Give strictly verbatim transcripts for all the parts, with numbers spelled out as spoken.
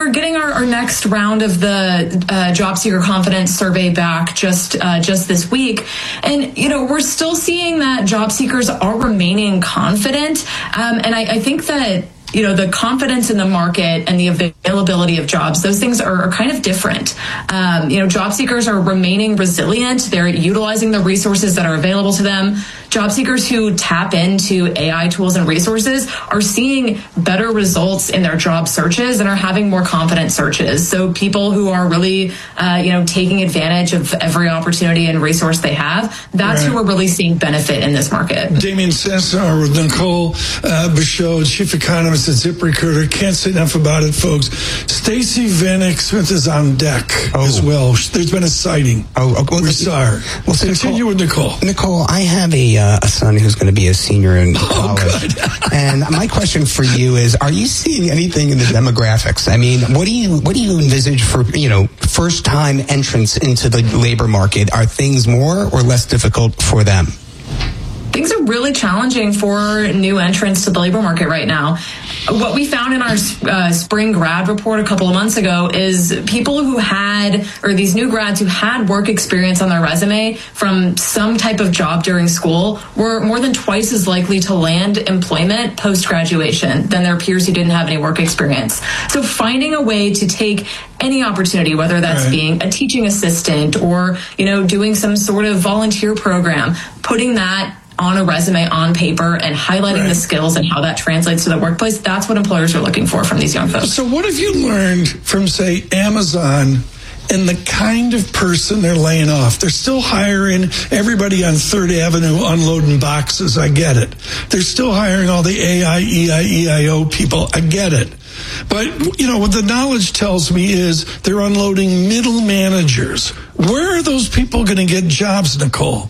getting our, our next round of the uh, job seeker confidence survey back just uh, just this week, and you know we're still seeing that job seekers are remaining confident, um, and I, I think that. You know, the confidence in the market and the availability of jobs, those things are, are kind of different. Um, you know, job seekers are remaining resilient. They're utilizing the resources that are available to them. Job seekers who tap into A I tools and resources are seeing better results in their job searches and are having more confident searches. So people who are really, uh, you know, taking advantage of every opportunity and resource they have, that's right. Who we're really seeing benefit in this market. Damien Sassar with Nicole uh, Bouchot, chief economist at ZipRecruiter. Can't say enough about it, folks. Stacey Vanek Smith is on deck oh. as well. There's been a sighting. Oh, okay. Well, we saw her. Well, so continue Nicole, with Nicole. Nicole, I have a, uh, a son who's going to be a senior in college. Oh, good. And my question for you is, are you seeing anything in the demographics? I mean, what do you what do you envisage for, you know, first-time entrants into the labor market? Are things more or less difficult for them? Things are really challenging for new entrants to the labor market right now. What we found in our uh, spring grad report a couple of months ago is people who had, or these new grads who had work experience on their resume from some type of job during school were more than twice as likely to land employment post-graduation than their peers who didn't have any work experience. So finding a way to take any opportunity, whether that's right. being a teaching assistant or, you know, doing some sort of volunteer program, putting that on a resume, on paper, and highlighting right. the skills and how that translates to the workplace, that's what employers are looking for from these young folks. So what have you learned from, say, Amazon and the kind of person they're laying off? They're still hiring everybody on Third Avenue unloading boxes. I get it. They're still hiring all the A I, E I, E I O people. I get it. But, you know, what the knowledge tells me is they're unloading middle managers. Where are those people going to get jobs, Nicole?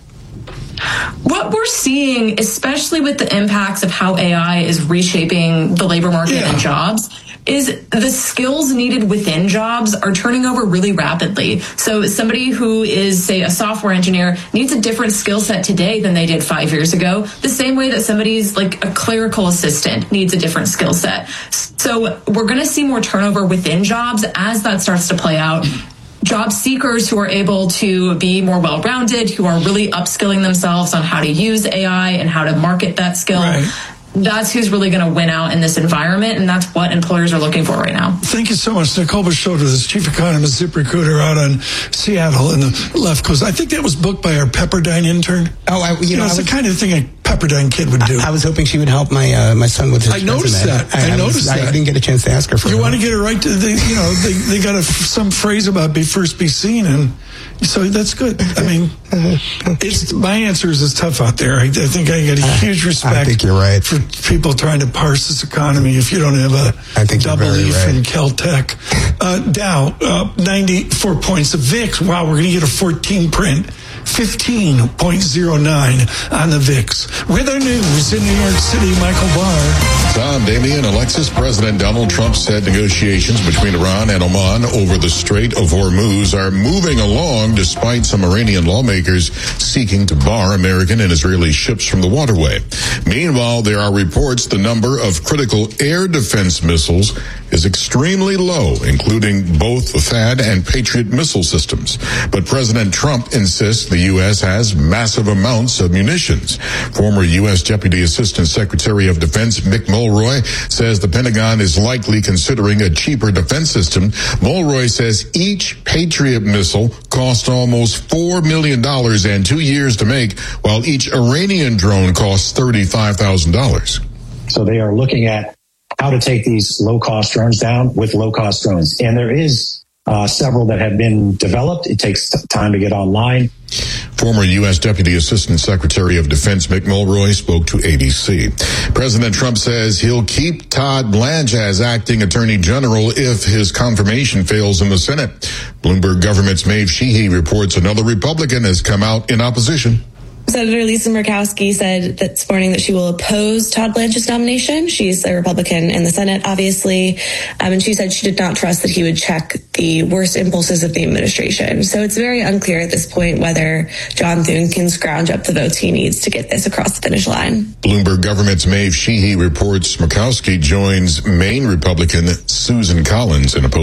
What we're seeing, especially with the impacts of how A I is reshaping the labor market yeah. and jobs, is the skills needed within jobs are turning over really rapidly. So somebody who is, say, a software engineer needs a different skill set today than they did five years ago, the same way that somebody's like a clerical assistant needs a different skill set. So we're going to see more turnover within jobs as that starts to play out. Job seekers who are able to be more well-rounded, who are really upskilling themselves on how to use A I and how to market that skill. Right. That's who's really going to win out in this environment, and that's what employers are looking for right now. Thank you so much. Nicole Bouchot is chief economist, ZipRecruiter out on Seattle in the left coast. I think that was booked by our Pepperdine intern. Oh, I, you, you know, know it's was, the kind of thing a Pepperdine kid would do. I, I was hoping she would help my uh, my son with his I noticed resume. that. I, I noticed was, that. I didn't get a chance to ask her for You her. want to get it right to, they, you know, they, they got a, some phrase about be first, be seen, and so that's good. I mean, it's my answer is it's tough out there. I, I think I get a huge respect I think you're right. for people trying to parse this economy if you don't have a I think double you're E right. from Caltech. Uh, Dow, uh, ninety-four points. The V I X, wow, we're going to get a fourteen print. fifteen point oh nine on the V I X. With our news in New York City, Michael Barr. Tom, Damian, Alexis, President Donald Trump said negotiations between Iran and Oman over the Strait of Hormuz are moving along despite some Iranian lawmakers seeking to bar American and Israeli ships from the waterway. Meanwhile, there are reports the number of critical air defense missiles is extremely low, including both the THAAD and Patriot missile systems. But President Trump insists the U S has massive amounts of munitions. Former U S Deputy Assistant Secretary of Defense Mick Mulroy says the Pentagon is likely considering a cheaper defense system. Mulroy says each Patriot missile cost almost four million dollars and two years to make, while each Iranian drone costs thirty-five thousand dollars. So they are looking at how to take these low-cost drones down with low-cost drones. And there is uh, several that have been developed. It takes time to get online. Former U S Deputy Assistant Secretary of Defense Mick Mulroy spoke to A B C. President Trump says he'll keep Todd Blanche as acting Attorney General if his confirmation fails in the Senate. Bloomberg Government's Maeve Sheehy reports another Republican has come out in opposition. Senator Lisa Murkowski said this morning that she will oppose Todd Blanche's nomination. She's a Republican in the Senate, obviously, um, and she said she did not trust that he would check the worst impulses of the administration. So it's very unclear at this point whether John Thune can scrounge up the votes he needs to get this across the finish line. Bloomberg Government's Maeve Sheehy reports Murkowski joins Maine Republican Susan Collins in opposing